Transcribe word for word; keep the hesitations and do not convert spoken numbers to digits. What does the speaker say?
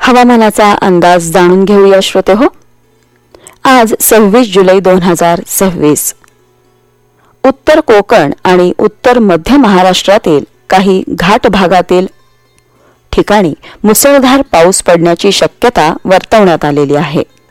हवामानाचा अंदाज जाणून घेऊया श्रोतेहो. आज सव्वीस जुलै दोन हजार सव्वीस. उत्तर कोकण आणि उत्तर मध्य महाराष्ट्रातील काही घाट भागातील ठिकाणी मुसळधार पाऊस पडण्याची शक्यता वर्तवण्यात आलेली आहे.